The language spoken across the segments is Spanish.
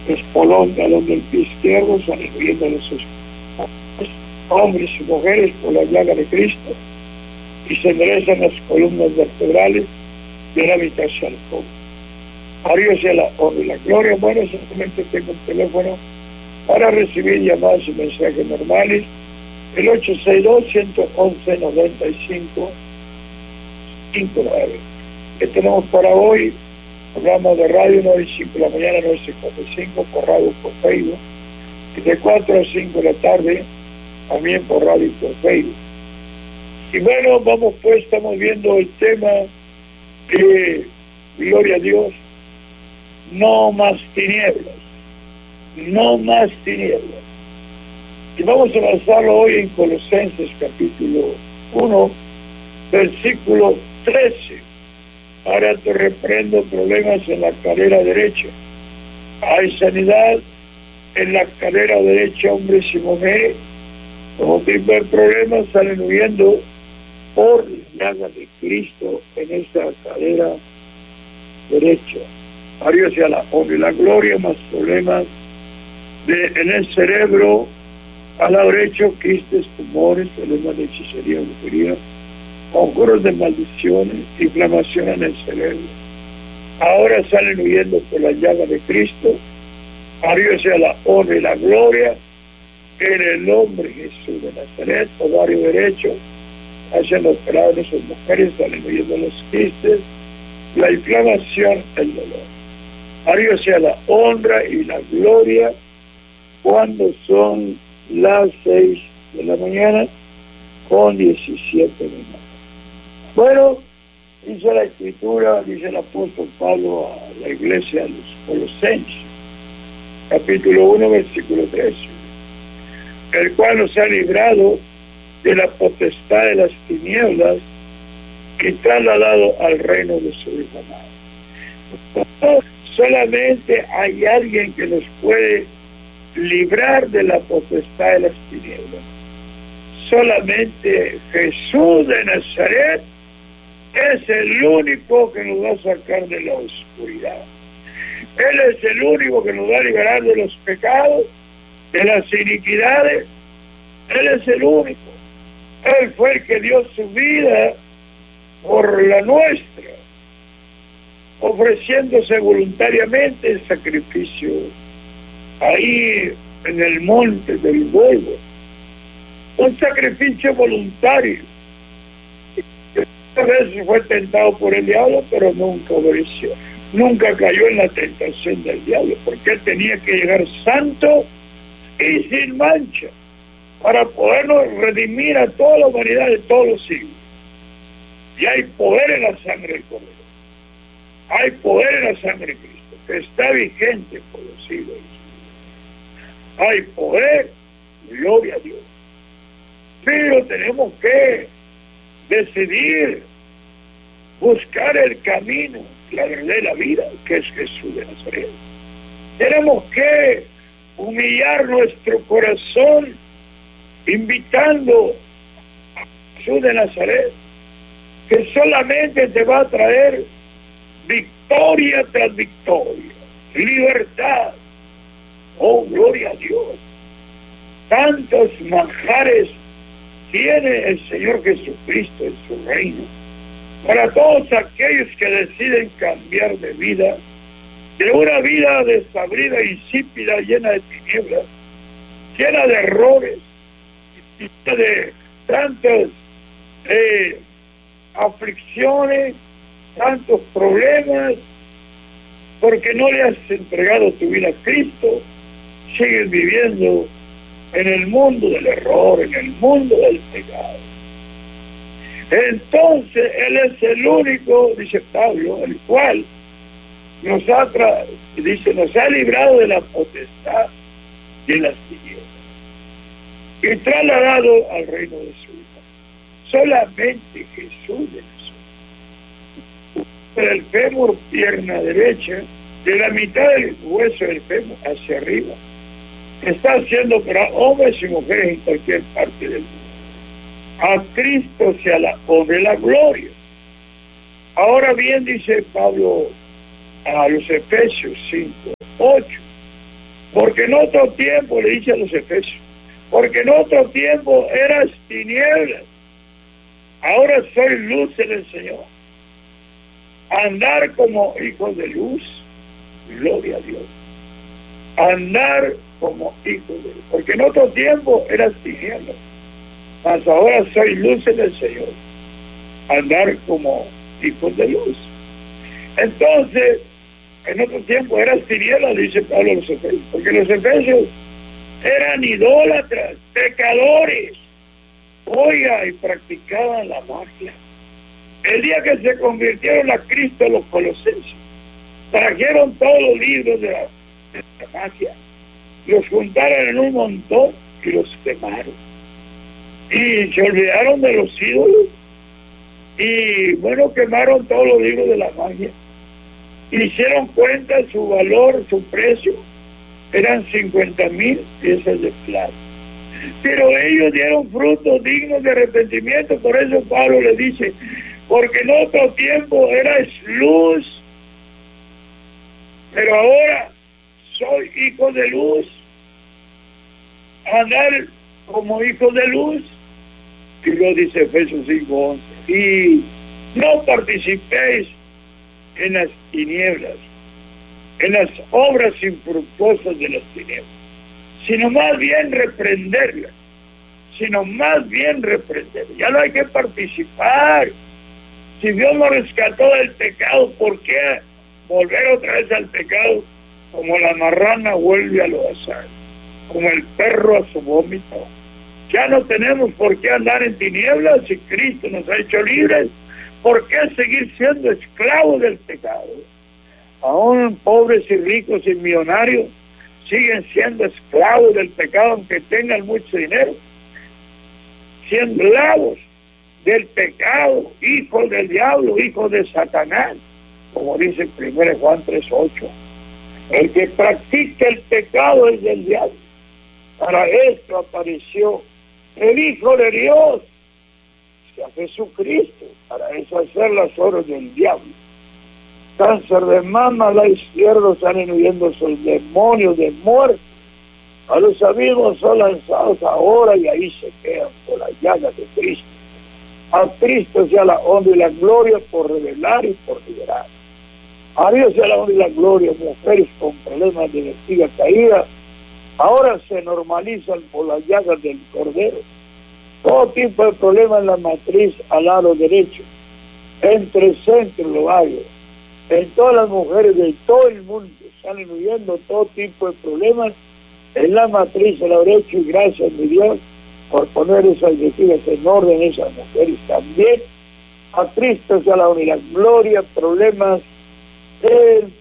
espolón talón del pie izquierdo, saliendo de sus hombres y mujeres por la llaga de Cristo, y se enderezan las columnas vertebrales de la habitación común. A Dios sea la honra y la gloria. Bueno, simplemente tengo un teléfono para recibir llamadas y mensajes normales, el 862-111-95-59. ¿Qué tenemos para hoy? Programa de radio 9 y 5 de la mañana, 9:55 por radio y por Facebook, y de 4 a 5 de la tarde también por radio y por Facebook. Y bueno, vamos pues, estamos viendo el tema que, gloria a Dios, no más tinieblas, no más tinieblas. Y vamos a avanzarlo hoy en Colosenses capítulo 1, versículo 13. Ahora te reprendo problemas en la cadera derecha. Hay sanidad en la cadera derecha, hombres y mujeres. Como primer problema salen huyendo por la llaga de Cristo en esa cadera derecha. A Dios sea la honra y la gloria. Más problemas en el cerebro, al lado derecho, quistes, tumores, problemas de hechicería, brujería, conjuros de maldiciones, inflamación en el cerebro. Ahora salen huyendo por la llaga de Cristo. A Dios sea la honra y la gloria. En el nombre de Jesús de Nazaret, ovario derecho, hacen operar a esas mujeres, salen huyendo los quistes, la inflamación, el dolor. A Dios sea la honra y la gloria. Cuando son las 6 de la mañana con 17 minutos. Bueno, dice la Escritura, dice el apóstol Pablo a la iglesia de los Colosenses, capítulo 1, versículo 13, el cual nos ha librado de la potestad de las tinieblas y trasladado al reino de su Hijo amado. Solamente hay alguien que nos puede librar de la potestad de las tinieblas. Solamente Jesús de Nazaret es el único que nos va a sacar de la oscuridad. Él es el único que nos va a liberar de los pecados, de las iniquidades. Él es el único. Él fue el que dio su vida por la nuestra, ofreciéndose voluntariamente el sacrificio ahí en el monte del Golgota. Un sacrificio voluntario. A veces fue tentado por el diablo, pero nunca obedeció. Nunca cayó en la tentación del diablo, porque él tenía que llegar santo y sin mancha para podernos redimir a toda la humanidad de todos los siglos. Y hay poder en la sangre del Cordero. Hay poder en la sangre de Cristo, que está vigente por los siglos. Hay poder, gloria a Dios. Pero tenemos que decidir buscar el camino, la verdad y la vida, que es Jesús de Nazaret. Tenemos que humillar nuestro corazón invitando a Jesús de Nazaret, que solamente te va a traer victoria tras victoria, libertad. Oh, gloria a Dios. Tantos manjares tiene el Señor Jesucristo en su reino para todos aquellos que deciden cambiar de vida, de una vida desabrida, insípida, llena de tinieblas, llena de errores, llena de tantas aflicciones, tantos problemas, porque no le has entregado tu vida a Cristo. Sigues viviendo en el mundo del error, en el mundo del pecado. Entonces Él es el único, dice Pablo, el cual nos ha librado de la potestad de las tinieblas y trasladado al reino de su Hijo. Solamente Jesús de Nazaret. El fémur, pierna derecha, de la mitad del hueso del fémur hacia arriba, está haciendo para hombres y mujeres en cualquier parte del mundo. A Cristo sea la honra y la gloria. Ahora bien, dice Pablo a los Efesios 5:8, Porque en otro tiempo, le dice a los Efesios, porque en otro tiempo eras tinieblas, ahora soy luz en el Señor. Andar como hijos de luz, gloria a Dios. Andar como hijos de luz, porque en otro tiempo eras tinieblas, mas ahora soy luz en el Señor. Andar como hijos de luz. Entonces, en otro tiempo eras tinieblas, dice Pablo a los Efesios, porque los Efesios eran idólatras, pecadores, oiga, y practicaban la magia. El día que se convirtieron a Cristo los colosenses, trajeron todos los libros de la magia, los juntaron en un montón y los quemaron. Y se olvidaron de los ídolos, y bueno, quemaron todos los libros de la magia. Hicieron cuenta su valor, su precio, eran 50,000 piezas de plata. Pero ellos dieron frutos dignos de arrepentimiento, por eso Pablo le dice, porque en otro tiempo eras luz, pero ahora soy hijo de luz. Andar como hijo de luz, y lo dice Efesios 5:11, y no participéis en las tinieblas, en las obras infructuosas de las tinieblas, sino más bien reprenderlas, ya no hay que participar. Si Dios nos rescató del pecado, ¿por qué volver otra vez al pecado? Como la marrana vuelve a lo azar, como el perro a su vómito. Ya no tenemos por qué andar en tinieblas si Cristo nos ha hecho libres. ¿Por qué seguir siendo esclavos del pecado? Aún pobres y ricos y millonarios siguen siendo esclavos del pecado, aunque tengan mucho dinero. Siendo esclavos del pecado, hijos del diablo, hijos de Satanás, como dice 1 Juan 3:8. El que practica el pecado es del diablo. Para esto apareció el Hijo de Dios, a Jesucristo, para deshacer las obras del diablo. Cáncer de mama al lado izquierdo, salen huyendo sus demonios de muerte. A los abismos son lanzados ahora y ahí se quedan por las llagas de Cristo. A Cristo sea la honra y la gloria por revelar y por liberar. A Dios sea la honra y la gloria. Mujeres con problemas de vejiga caída ahora se normalizan por las llagas del Cordero. Todo tipo de problemas en la matriz al lado derecho, entre centro lo hay. En todas las mujeres de todo el mundo salen huyendo todo tipo de problemas en la matriz al lado derecho, y gracias mi Dios por poner esas vejigas en orden, esas mujeres también. A Cristo sea la honra y la gloria. Problemas en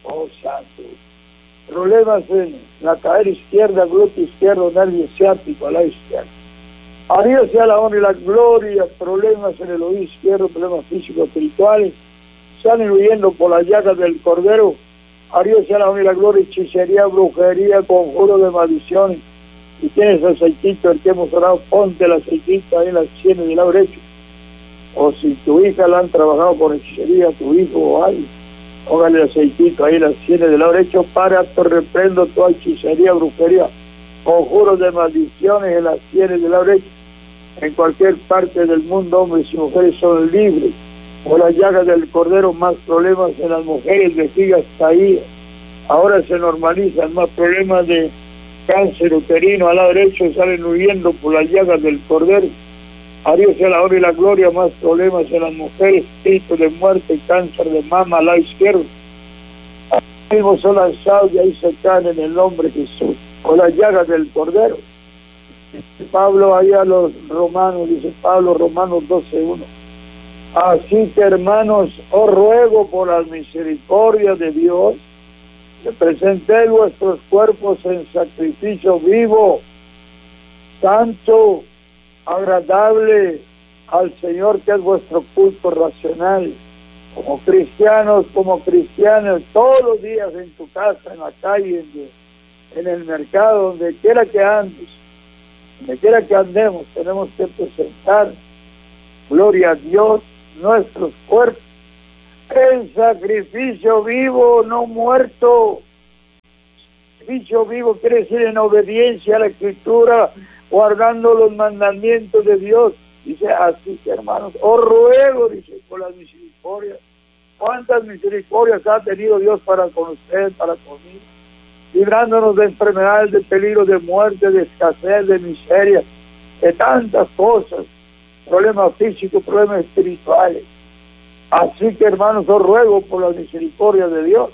problemas en la cadera izquierda, glúteo izquierdo, nervio ciático al lado izquierdo. A Dios sea la honra y la gloria. Problemas en el oído izquierdo, problemas físicos, espirituales, salen huyendo por las llagas del Cordero. A Dios sea la honra y la gloria. Hechicería, brujería, conjuro de maldiciones. Si tienes aceitito, el que hemos orado, ponte el aceitito ahí en las sienes del lado derecho. O si tu hija la han trabajado con hechicería, tu hijo o alguien, póngale el aceitito ahí en las sienes del lado derecho. Para te reprendo toda hechicería, brujería, conjuros de maldiciones en las sienes del lado derecho. En cualquier parte del mundo, hombres y mujeres son libres. Por las llagas del Cordero, más problemas en las mujeres, vejigas caídas. Ahora se normalizan más problemas de cáncer uterino al lado derecho, salen huyendo por las llagas del Cordero. A Dios sea la honra y la gloria. Más problemas en las mujeres, espíritu de muerte, cáncer de mama al lado izquierdo. Mismos son lanzados y ahí se caen en el nombre de Jesús, por las llagas del Cordero. Pablo ahí a los romanos, dice Pablo, Romanos 12:1. Así que hermanos, os ruego por las misericordias de Dios, que presentéis vuestros cuerpos en sacrificio vivo, santo, agradable al Señor, que es vuestro culto racional. Como cristianos, como cristianos, todos los días en tu casa, en la calle, en el mercado, donde quiera que andes, donde quiera que andemos, tenemos que presentar, gloria a Dios, nuestros cuerpos en sacrificio vivo, no muerto. sacrificio vivo quiere decir en obediencia a la Escritura, guardando los mandamientos de Dios. Dice así, hermanos, os ruego, dice, por las misericordias. ¿Cuántas misericordias ha tenido Dios para con usted, para conmigo? Librándonos de enfermedades, de peligro, de muerte, de escasez, de miseria, de tantas cosas, problemas físicos, problemas espirituales. Así que, hermanos, os ruego por la misericordia de Dios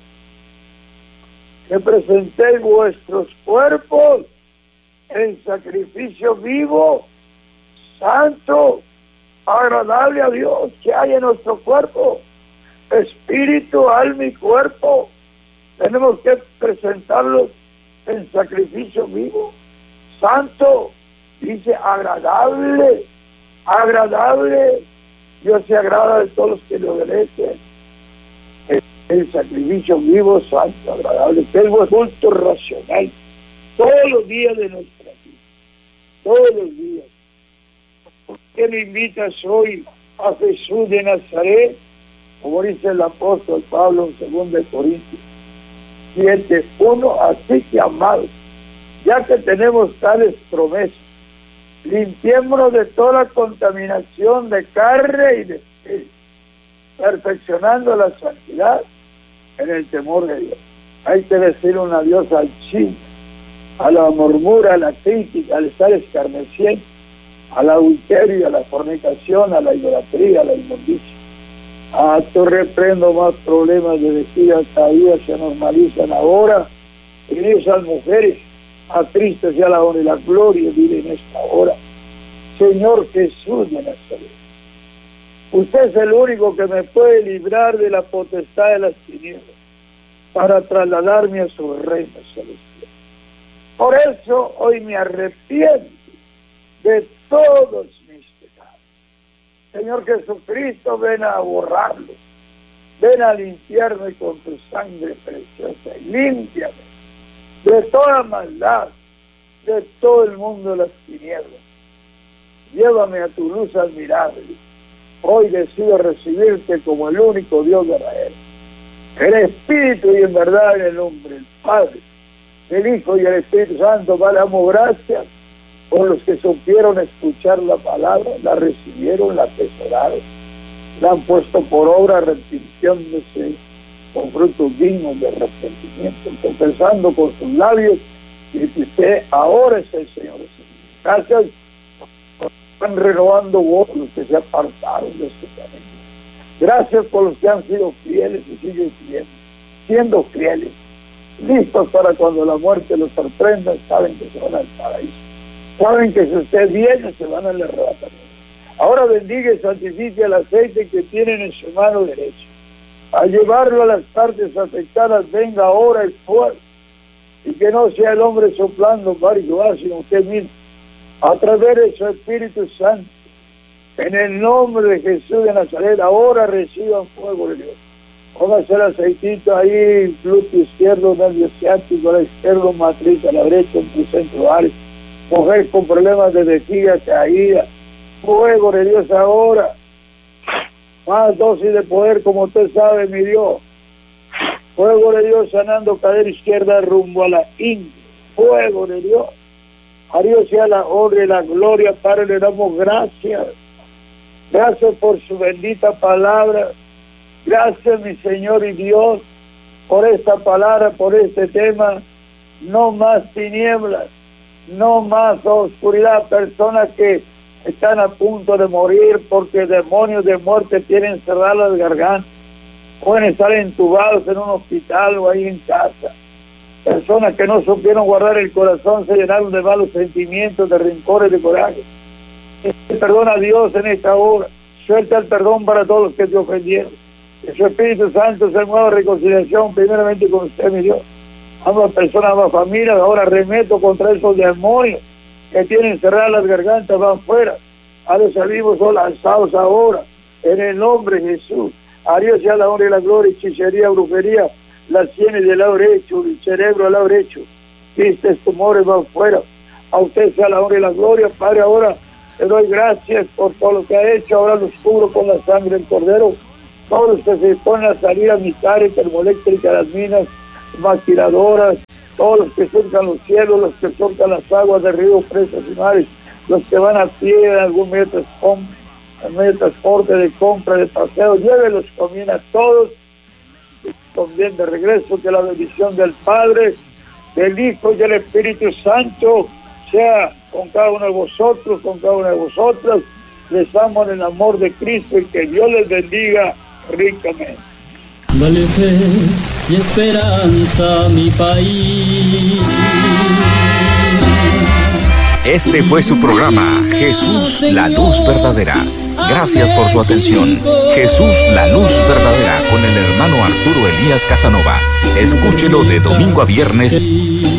que presentéis vuestros cuerpos en sacrificio vivo, santo, agradable a Dios. Que hay en nuestro cuerpo, espíritu, alma y cuerpo. Tenemos que presentarlos en sacrificio vivo, santo, dice agradable, agradable. Dios se agrada de todos los que le obedecen. El sacrificio vivo, santo, agradable, que es vuestro culto racional, todos los días de nuestra vida, todos los días. ¿Por qué me invitas hoy a Jesús de Nazaret? Como dice el apóstol Pablo en 2 Corintios 7:1, así que amados, ya que tenemos tales promesas, limpiémonos de toda contaminación de carne y de espíritu, perfeccionando la santidad en el temor de Dios. Hay que decir un adiós al chisme, a la murmura, a la crítica, al estar escarneciendo, al adulterio, a la fornicación, a la idolatría, a la inmundicia. Te reprendo más problemas de vejiga, cada día se normalizan ahora. Y esas mujeres, a Cristo sea la honra y la gloria, vive en esta hora. Señor Jesús de Nazaret, usted es el único que me puede librar de la potestad de las tinieblas para trasladarme a su reino celestial. Por eso hoy me arrepiento de todos mis pecados. Señor Jesucristo, ven a borrarlos, ven a limpiarme con tu sangre preciosa y límpiame de toda maldad, de todo el mundo de las tinieblas. Llévame a tu luz admirable. Hoy decido recibirte como el único Dios de Israel, en espíritu y en verdad, en el nombre del Padre, del Hijo y el Espíritu Santo. Damos gracias por los que supieron escuchar la palabra, la recibieron, la atesoraron, la han puesto por obra, arrepintiéndose con frutos dignos de arrepentimiento, confesando con sus labios que usted ahora es el Señor. Gracias. Están renovando vos los que se apartaron de su camino. Gracias por los que han sido fieles y siguen siendo fieles, listos para cuando la muerte los sorprenda. Saben que se van al paraíso, saben que si usted viene se van al arrebatamiento. Ahora bendiga y santifique el aceite que tienen en su mano derecha. Al llevarlo a las partes afectadas, venga ahora el fuego, y que no sea el hombre soplando para ayudar, sino usted mismo, a través de su Espíritu Santo. En el nombre de Jesús de Nazaret, ahora reciban fuego de Dios. Póngase el aceitito ahí, glúteo izquierdo, nervio ciático, a la izquierda, matriz, a la derecha, en tu centro área. Mujer con problemas de vejiga, caída. Fuego de Dios ahora. Más dosis de poder, como usted sabe, mi Dios. Fuego de Dios sanando cadera izquierda rumbo a la ingle. Fuego de Dios. A Dios sea la honra y la gloria. Padre, le damos gracias. Gracias por su bendita palabra. Gracias, mi Señor y Dios, por esta palabra, por este tema. No más tinieblas, no más oscuridad. Personas que están a punto de morir porque demonios de muerte tienen cerradas las gargantas. Pueden estar entubados en un hospital o ahí en casa. Personas que no supieron guardar el corazón, se llenaron de malos sentimientos, de rencores, de coraje. Perdona a Dios en esta hora. Suelta el perdón para todos los que te ofendieron. Que su Espíritu Santo se mueva a reconciliación primeramente con usted, mi Dios. Ambas personas, ambas familias, ahora remeto contra esos demonios que tienen cerradas las gargantas, van fuera. A los salivos son lanzados ahora, en el nombre de Jesús. A Dios sea la honra y la gloria, hechicería, brujería, las sienes del lado derecho, el cerebro del lado derecho, quistes, tumores van fuera. A usted sea la honra y la gloria, Padre. Ahora le doy gracias por todo lo que ha hecho. Ahora los cubro con la sangre del Cordero. Todos los que se ponen a salir a mi área termoeléctrica, las minas, maquiladoras, todos los que surcan los cielos, los que surcan las aguas de ríos, presas y mares, los que van a pie en algún medio de transporte, de compra, de paseo, llévelos con bien a todos, con bien de regreso, que la bendición del Padre, del Hijo y del Espíritu Santo sea con cada uno de vosotros, con cada una de vosotras. Les amo en el amor de Cristo y que Dios les bendiga ricamente. Dale fe y esperanza a mi país. Este fue su programa, Jesús, la luz verdadera. Gracias por su atención. Jesús, la luz verdadera, con el hermano Arturo Elías Casanova. Escúchelo de domingo a viernes.